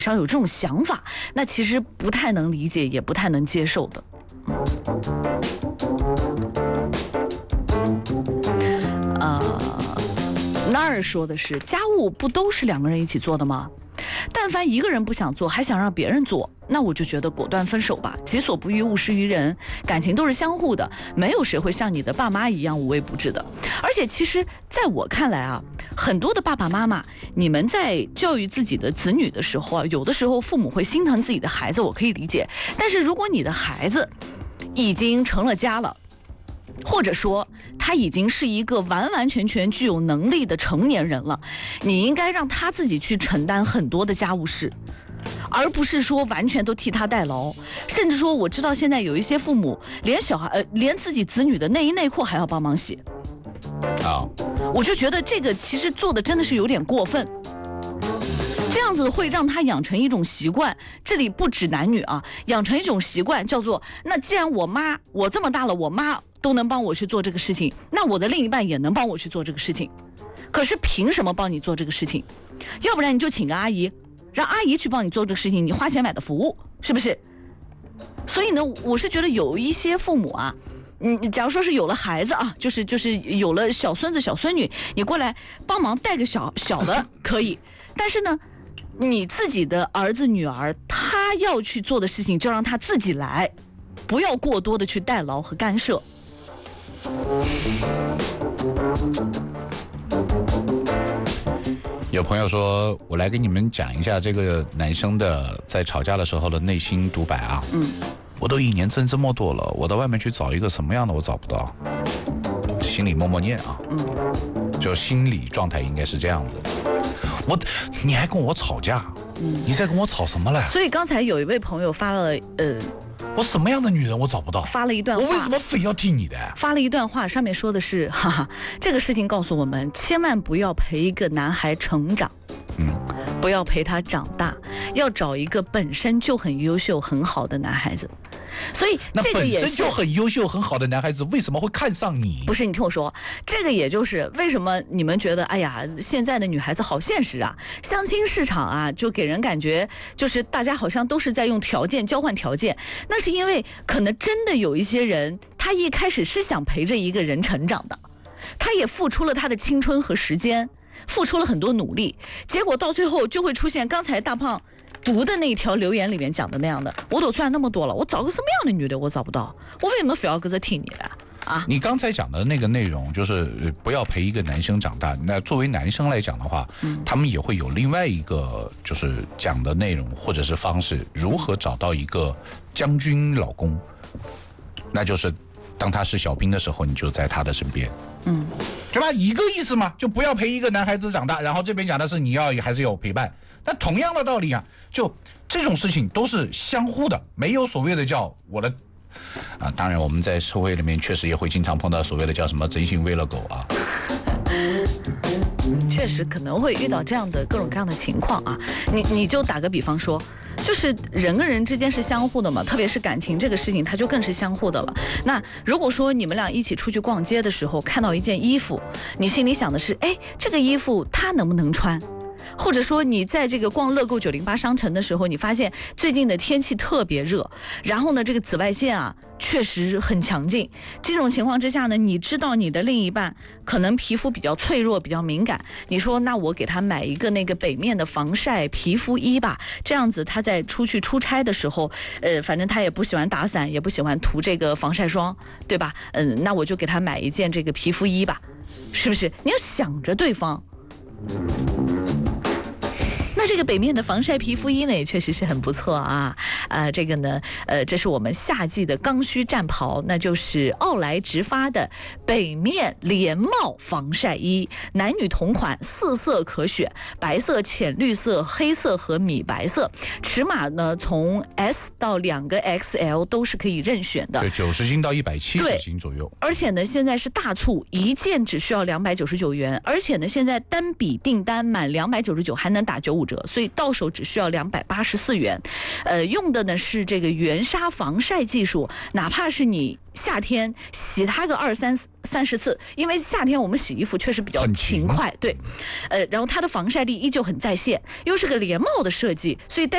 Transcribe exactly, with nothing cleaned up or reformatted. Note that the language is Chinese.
上有这种想法，那其实不太能理解，也不太能接受的。呃，那儿说的是，家务不都是两个人一起做的吗？但凡一个人不想做，还想让别人做，那我就觉得果断分手吧。己所不欲，勿施于人，感情都是相互的，没有谁会像你的爸妈一样无微不至的。而且，其实在我看来啊，很多的爸爸妈妈，你们在教育自己的子女的时候啊，有的时候父母会心疼自己的孩子，我可以理解。但是如果你的孩子已经成了家了，或者说他已经是一个完完全全具有能力的成年人了，你应该让他自己去承担很多的家务事，而不是说完全都替他代劳。甚至说，我知道现在有一些父母连小孩呃连自己子女的内衣内裤还要帮忙洗啊，我就觉得这个其实做的真的是有点过分。这样子会让他养成一种习惯，这里不止男女啊，养成一种习惯叫做，那既然我妈我这么大了，我妈都能帮我去做这个事情，那我的另一半也能帮我去做这个事情。可是凭什么帮你做这个事情？要不然你就请个阿姨，让阿姨去帮你做这个事情，你花钱买的服务，是不是？所以呢，我是觉得有一些父母啊，嗯，假如说是有了孩子啊，就是就是有了小孙子小孙女，你过来帮忙带个小小的可以，但是呢，你自己的儿子女儿他要去做的事情就让他自己来，不要过多的去代劳和干涉。 有朋友说，我来给你们讲一下这个男生的在吵架的时候的内心独白啊。嗯，我都一年挣这么多了，我到外面去找一个什么样的我找不到，心里默默念啊。嗯，就心理状态应该是这样的。我，你还跟我吵架？嗯，你在跟我吵什么嘞？ 所以刚才有一位朋友发了，呃。 我什么样的女人我找不到？ 发了一段话， 我为什么非要听你的？ 发了一段话，上面说的是，哈哈，这个事情告诉我们，千万不要陪一个男孩成长，嗯，不要陪他长大，要找一个本身就很优秀、很好的男孩子。所以这个也是那本身就很优秀、很好的男孩子，为什么会看上你？ 不是，你听我说，这个也就是为什么你们觉得，哎呀，现在的女孩子好现实啊，相亲市场啊，就给人感觉就是大家好像都是在用条件交换条件。那是因为可能真的有一些人，他一开始是想陪着一个人成长的，他也付出了他的青春和时间，付出了很多努力，结果到最后就会出现刚才大胖读的那一条留言里面讲的那样的，我都赚那么多了，我找个什么样的女的我找不到，我为什么非要搁这听你的啊？ 你刚才讲的那个内容就是不要陪一个男生长大。那作为男生来讲的话，嗯，他们也会有另外一个就是讲的内容或者是方式，如何找到一个将军老公，那就是当他是小兵的时候，你就在他的身边，嗯，对吧？一个意思嘛，就不要陪一个男孩子长大。然后这边讲的是你要还是有陪伴，但同样的道理啊，就这种事情都是相互的，没有所谓的叫我的啊。当然我们在社会里面确实也会经常碰到所谓的叫什么真心喂了狗啊。 确实可能会遇到这样的各种各样的情况啊。你你就打个比方说，就是人跟人之间是相互的嘛，特别是感情这个事情，它就更是相互的了。那如果说你们俩一起出去逛街的时候，看到一件衣服，你心里想的是，哎，这个衣服他能不能穿？或者说你在这个逛乐购九零八商城的时候，你发现最近的天气特别热，然后呢这个紫外线啊确实很强劲，这种情况之下呢，你知道你的另一半可能皮肤比较脆弱比较敏感，你说那我给他买一个那个北面的防晒皮肤衣吧，这样子他在出去出差的时候，呃反正他也不喜欢打伞，也不喜欢涂这个防晒霜，对吧？嗯、呃，那我就给他买一件这个皮肤衣吧，是不是？你要想着对方。那这个北面的防晒皮肤衣呢，也确实是很不错啊。呃，这个呢，呃，这是我们夏季的刚需战袍，那就是奥莱直发的北面连帽防晒衣，男女同款，四色可选，白色、浅绿色、黑色和米白色。尺码呢，从 S 到两个 X L 都是可以任选的。 对，九十斤到一百七十斤左右。 而且呢，现在是大促，一件只需要两百九十九元，而且呢，现在单笔订单满两百九十九还能打九五折，所以到手只需要两百八十四元。呃，用的呢是这个原纱防晒技术，哪怕是你夏天洗它个二三三十次，因为夏天我们洗衣服确实比较勤快，对，呃，然后它的防晒力依旧很在线，又是个连帽的设计，所以带